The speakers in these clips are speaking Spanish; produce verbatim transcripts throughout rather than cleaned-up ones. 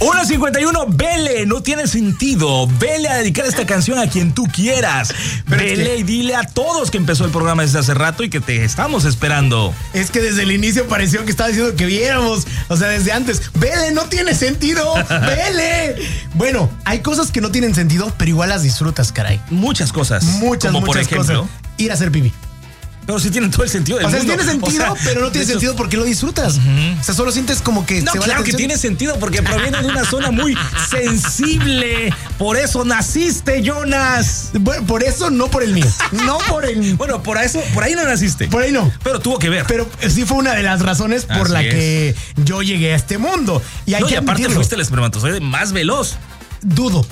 uno cincuenta y uno, vele, no tiene sentido. Vele a dedicar esta canción a quien tú quieras. Pero vele es que... y dile a todos que empezó el programa desde hace rato y que te estamos esperando. Es que desde el inicio pareció que estaba diciendo que viéramos. O sea, desde antes. Vele, no tiene sentido. Vele. Bueno, hay cosas que no tienen sentido, pero igual las disfrutas, caray. Muchas cosas. Muchas, como muchas por ejemplo, cosas. Ir a hacer pipí. Pero sí tiene todo el sentido del o sea, mundo. tiene sentido, o sea, pero no tiene sentido porque lo disfrutas. Uh-huh. O sea, solo sientes como que... No, se va claro la que tiene sentido porque proviene de una zona muy sensible. Por eso naciste, Jonas. Bueno, por eso, no por el mío. No por el mío. Bueno, por eso, por ahí no naciste. Por ahí no. Pero tuvo que ver. Pero sí fue una de las razones por Así la es. que yo llegué a este mundo. Y, hay no, que y aparte admitirlo. fuiste el espermatozoide más veloz. Dudo.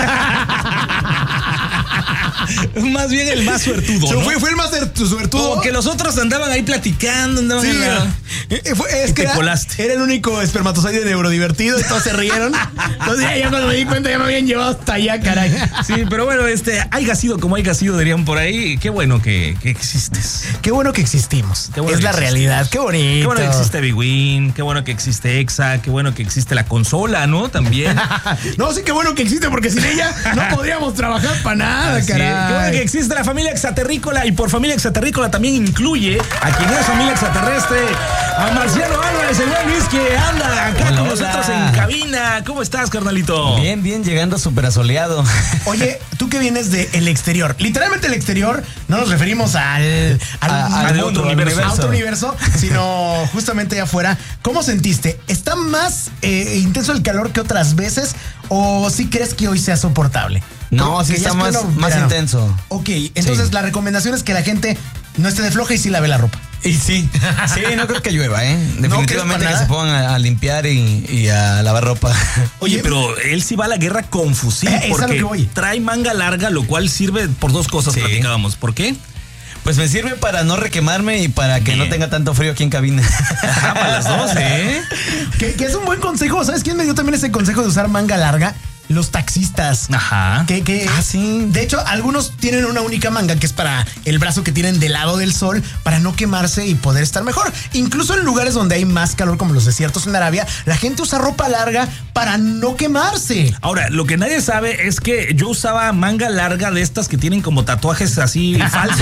Más bien el más suertudo, ¿no? Fue, fue el más suertudo. Como que los otros andaban ahí platicando, andaban sí, en la... Es que era, era el único espermatozoide neurodivertido, todos se rieron. Entonces ya cuando me di cuenta ya me habían llevado hasta allá, caray. Sí, pero bueno, este, haya sido como haya sido, dirían por ahí. Qué bueno que, que existes. Qué bueno que existimos. Qué bueno es que la existes. realidad, qué bonito. Qué bueno que existe Big Win, qué bueno que existe Exa, qué bueno que existe la consola, ¿no? También. No, sí, qué bueno que existe, porque sin ella no podríamos trabajar para nada, Así caray. Es. Qué bueno que existe la familia extraterrícola, y por familia extraterrícola también incluye a quien es familia extraterrestre, a Marciano Álvarez, el buen Luis, que anda acá hola, con hola. nosotros en cabina. ¿Cómo estás, carnalito? Bien, bien, llegando súper asoleado. Oye, tú que vienes del exterior, literalmente el exterior, no nos referimos al, al, a, al otro universo. A otro universo, sino justamente allá afuera. ¿Cómo sentiste? ¿Está más eh, intenso el calor que otras veces o sí crees que hoy sea soportable? No, sí está más, más intenso. Ok, entonces sí. La recomendación es que la gente no esté de floja y sí lave la ropa. Y sí, sí, no creo que llueva, ¿eh? Definitivamente no, que se pongan a, a limpiar y, y a lavar ropa. Oye, pero él sí va a la guerra con fusil eh, porque voy. trae manga larga, lo cual sirve por dos cosas, sí. platicábamos. ¿Por qué? Pues me sirve para no requemarme y para que Bien. no tenga tanto frío aquí en cabina. Ah, para las dos, ¿eh? que, que es un buen consejo. ¿Sabes quién me dio también ese consejo de usar manga larga? Los taxistas. Ajá. Que, que, ah, sí. De hecho, algunos tienen una única manga que es para el brazo que tienen del lado del sol para no quemarse y poder estar mejor. Incluso en lugares donde hay más calor, como los desiertos en Arabia, la gente usa ropa larga para no quemarse. Ahora, lo que nadie sabe es que yo usaba manga larga de estas que tienen como tatuajes así falsos.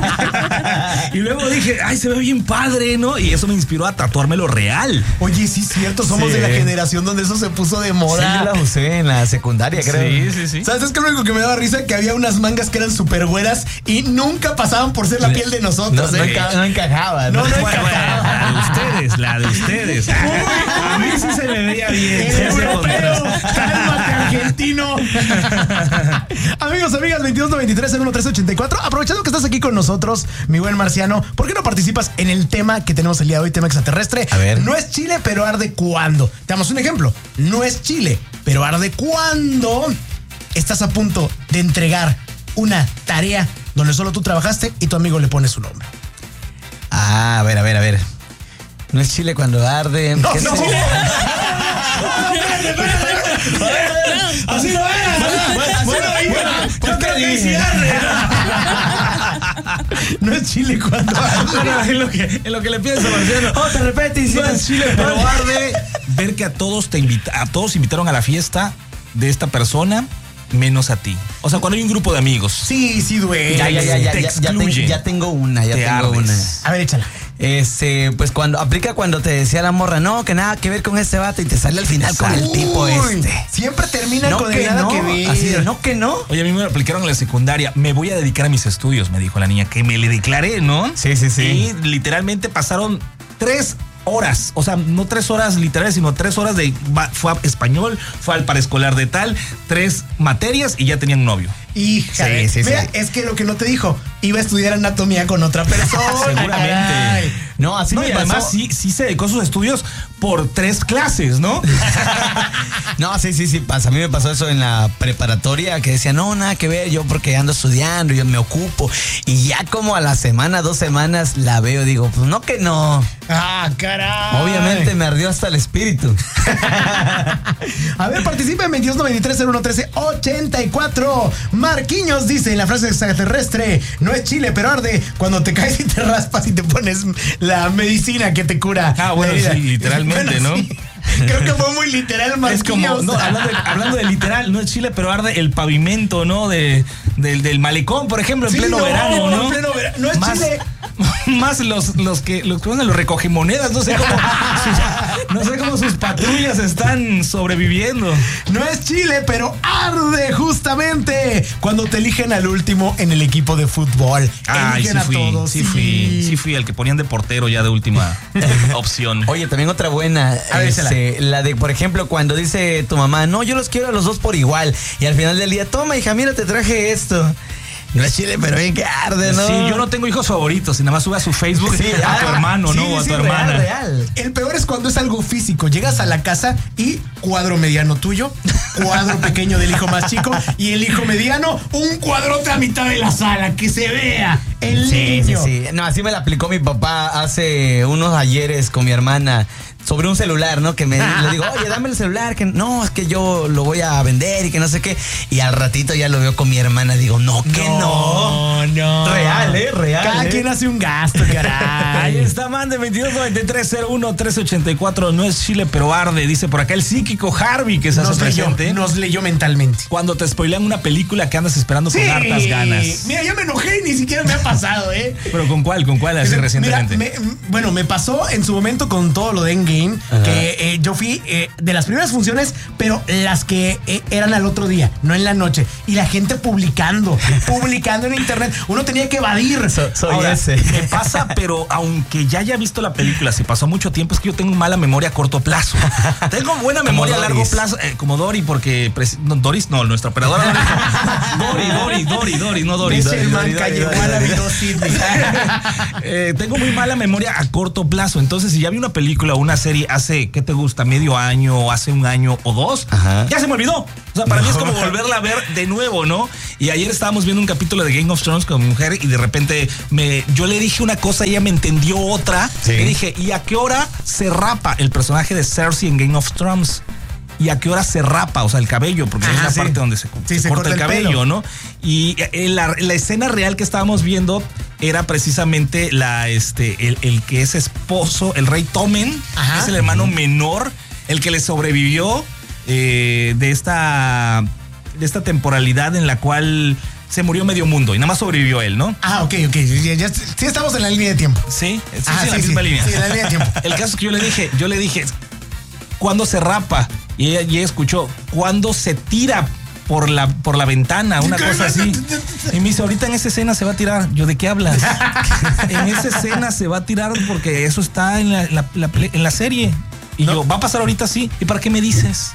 Y luego dije, ay, se ve bien padre, ¿no? Y eso me inspiró a tatuármelo real. Oye, sí es cierto, somos sí. de la generación donde eso se puso de moda. Sí, yo la usé en la secundaria, creo. Sí, sí, sí. ¿Sabes? Es que lo único que me daba risa es que había unas mangas que eran súper güeras y nunca pasaban por ser la piel de nosotros. No, ¿eh? no, enca no encajaban. No, no, no bueno, encajaba. La de ustedes, la de ustedes. Uy, a mí sí se me veía bien. El europeo, cálmate, argentino. Amigos, amigas, veintidós noventa y tres, cero uno tres ochenta y cuatro. Aprovechando que estás aquí con nosotros, mi buen Marciano, ¿por qué no participas en el tema que tenemos el día de hoy, tema extraterrestre? A ver. No es Chile, pero arde cuando. Te damos un ejemplo. No es Chile, pero arde cuando estás a punto de entregar una tarea donde solo tú trabajaste y tu amigo le pone su nombre. Ah, a ver, a ver, a ver. No es Chile cuando arde. No, ¿Qué no. Chile? Así no era. ¿Por qué dice arde? No es Chile cuando arde. En lo que, en lo que le pienso, Marciano. Oh, te repete y si no es Chile, pero arde. Ver que a todos te invita, a todos invitaron a la fiesta de esta persona, menos a ti. O sea, cuando hay un grupo de amigos. Sí, sí, duele. Ya, ya, ya, ya, te ya, ya, ten, ya tengo una, ya te tengo ardes. una. A ver, échala. Este, pues cuando aplica cuando te decía la morra, no, que nada que ver con este vato y te sale al final con el tipo este. Siempre termina no con que el nada no, que ver. Así de, no que no. Oye, a mí me lo aplicaron en la secundaria. Me voy a dedicar a mis estudios, me dijo la niña, que me le declaré, ¿no? Sí, sí, sí. Y literalmente pasaron tres horas, o sea, no tres horas literales, sino tres horas de, fue a español, fue al paraescolar de tal, tres materias y ya tenían novio. Hija, sí, sí, mira, sí. es que lo que no te dijo, iba a estudiar anatomía con otra persona. Seguramente. Caray. No, así no, me y pasó. además sí, sí se dedicó a sus estudios por tres clases, ¿no? No, sí, sí, sí pasa. A mí me pasó eso en la preparatoria, que decía, no, nada que ver, yo porque ando estudiando, yo me ocupo. Y ya como a la semana, dos semanas, la veo, digo, pues no que no. Ah, caray. Obviamente me ardió hasta el espíritu. A ver, participa en veintidós noventa y tres, cero uno trece ochenta y cuatro. Marquiños dice en la frase extraterrestre, no es Chile, pero arde cuando te caes y te raspas y te pones la medicina que te cura. Ah, bueno, sí, literalmente, bueno, ¿no? Sí. Creo que fue muy literal, Marquillos. Es como, no, hablando, de, hablando de literal, no es chile, pero arde el pavimento, ¿no? De, del, del malecón, por ejemplo, en Sí, pleno no, verano, ¿no? en pleno verano. No es más, chile. Más los, los que los, los recogemonedas, no sé cómo sus, no sé cómo sus patrullas están sobreviviendo. No es Chile, pero arde justamente cuando te eligen al último en el equipo de fútbol. Ay, eligen sí fui, a todos. sí, sí fui, sí fui el que ponían de portero ya de última opción. Oye, también otra buena, A ver, este, la de, por ejemplo, cuando dice tu mamá, no, yo los quiero a los dos por igual. Y al final del día, toma, hija, mira, te traje esto. No es chile, pero bien que arde, ¿no? Sí, yo no tengo hijos favoritos y nada más sube a su Facebook Sí, a tu ah, hermano, sí, ¿no? O a sí, tu real, hermana. real. El peor es cuando es algo físico. Llegas a la casa y cuadro mediano tuyo, cuadro pequeño del hijo más chico y el hijo mediano, un cuadrote a mitad de la sala, que se vea el Sí, niño. sí, sí. No, así me la aplicó mi papá hace unos ayeres con mi hermana sobre un celular, ¿no? Que me le digo, oye, dame el celular, que no, es que yo lo voy a vender y que no sé qué. Y al ratito ya lo veo con mi hermana, digo, no, que no. No, no. Real, ¿eh? Real. Cada ¿eh? quien hace un gasto, Ahí caray. está, mande veintidós noventa y tres cero uno trece ochenta y cuatro. No es chile, pero arde. Dice por acá el psíquico Harvey que se hace Nos leyó, presente. nos leyó mentalmente. Cuando te spoilean una película que andas esperando con hartas ganas. Mira, yo me enojé y ni siquiera me ha pasado, ¿eh? ¿Pero con cuál? ¿Con cuál así Mira, recientemente? me- bueno, me pasó en su momento con todo lo de Endgame, Ajá. que eh, yo fui eh, de las primeras funciones, pero las que eh, eran al otro día, no en la noche. Y la gente publicando, publicando en internet. Uno tenía que evadir. So- soy Ahora, ese. me pasa, pero aunque ya haya visto la película, si pasó mucho tiempo, es que yo tengo mala memoria a corto plazo. Tengo buena memoria a largo Doris. plazo, eh, como Dori, porque presi- no, Doris, no, nuestra operadora. Dori, Dori, Dori, Dori, no Doris. Ese Dori, man Dori, Dori, llegó Dori, a la Dori. vida Sidney. Eh, tengo muy mala memoria a corto plazo. Entonces, si ya vi una película o una serie hace, ¿qué te gusta? Medio año, o hace un año o dos, Ajá. ya se me olvidó. O sea, para mí es como volverla a ver de nuevo, ¿no? Y ayer estábamos viendo un capítulo de Game of Thrones con mi mujer y de repente me, yo le dije una cosa y ella me entendió otra. Sí. Le dije, ¿y a qué hora se rapa el personaje de Cersei en Game of Thrones? ¿Y a qué hora se rapa? O sea, el cabello, porque Ajá, es la sí. parte donde se, Sí, se se corta corta el el cabello, pelo. ¿no? Y eh, la, la escena real que estábamos viendo era precisamente la, este, el, el que es esposo, el rey Tommen, Ajá. es el hermano menor, el que le sobrevivió eh, de esta, de esta temporalidad en la cual se murió medio mundo y nada más sobrevivió él, ¿no? Ah, ok, ok. Ya, ya- sí estamos en la línea de tiempo. Sí, sí, Ah, sí, en la sí, misma sí. línea. Sí, en la línea de tiempo. El caso es que yo le dije, yo le dije, ¿cuándo se rapa? Y ella, y ella escuchó, ¿cuándo se tira por la, por la ventana? Una cosa así. Y me dice, ahorita en esa escena se va a tirar. Yo, ¿de qué hablas? En esa escena se va a tirar porque eso está en la, la- la ple- en la serie. Y yo, va a pasar ahorita sí. ¿Y para qué me dices?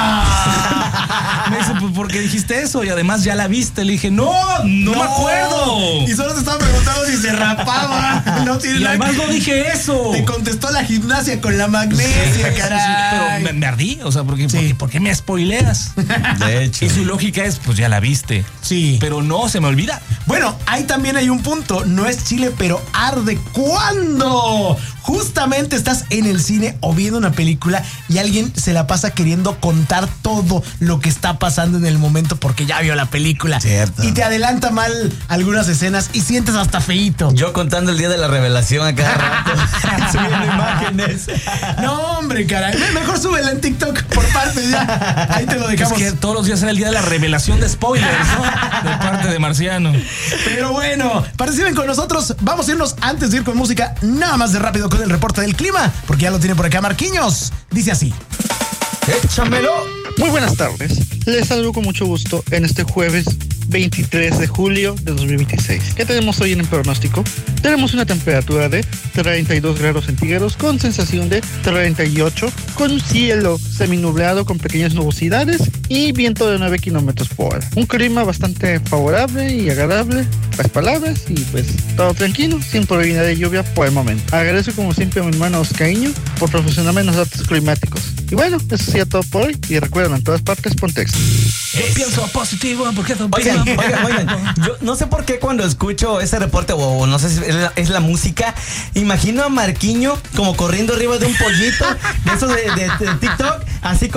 Ah. Me dice, pues porque dijiste eso y además ya la viste. Le dije, no, no, me acuerdo. Y solo te estaba preguntando si se rapaba. No tiene Y nada además que- no dije eso. Te contestó la gimnasia con la magnesia, caray. Pero me, me ardí, o sea, porque, Sí. porque, ¿por qué me spoileas? De hecho. Y su lógica es, pues ya la viste. Sí. Pero no, se me olvida. Bueno, ahí también hay un punto. No es chile, pero arde. ¿Cuándo? Justamente estás en el cine o viendo una película y alguien se la pasa queriendo contar todo lo que está pasando en el momento porque ya vio la película. Cierto. Y te adelanta mal algunas escenas y sientes hasta feíto. Yo contando el día de la revelación a cada rato, subiendo imágenes. No, hombre, caray. Me- Mejor súbela en TikTok por partes ya. Ahí te lo Es dejamos. que todos los días era el día de la revelación de spoilers, ¿no? De parte de Marciano. Pero bueno, participen con nosotros. Vamos a irnos antes de ir con música, nada más de rápido con el reporte del clima, porque ya lo tiene por acá Marquiños. Dice así. ¡Échamelo! Muy buenas tardes. Les saludo con mucho gusto en este jueves veintitrés de julio de dos mil veintiséis. ¿Qué tenemos hoy en el pronóstico? Tenemos una temperatura de treinta y dos grados centígrados con sensación de treinta y ocho, con un cielo seminublado con pequeñas nubosidades y viento de nueve kilómetros por hora. Un clima bastante favorable y agradable, las palabras, y pues todo tranquilo, sin probabilidad de lluvia por el momento. Agradezco como siempre a mi hermano Oscaíño por proporcionarme los datos climáticos. Y bueno, eso sería todo por hoy y recuerden, en todas partes Pontex. Yo pienso positivo porque tú Oigan, piensas- oigan, oigan. Yo no sé por qué cuando escucho ese reporte, o, o no sé si es la, es la música, imagino a Marquiño como corriendo arriba de un pollito de esos de, de- de TikTok, así como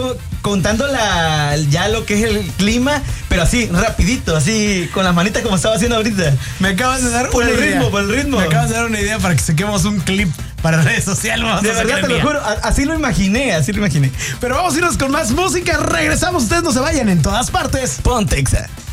contando la ya lo que es el clima, pero así, rapidito, así, con las manitas como estaba haciendo ahorita. Me acabas de dar por una el idea. ritmo, por el ritmo. Me acabas de dar una idea para que saquemos un clip para redes sociales. Vamos de a verdad, te lo juro, así lo imaginé, así lo imaginé. Pero vamos a irnos con más música. Regresamos, ustedes no se vayan en todas partes. Ponte Exa.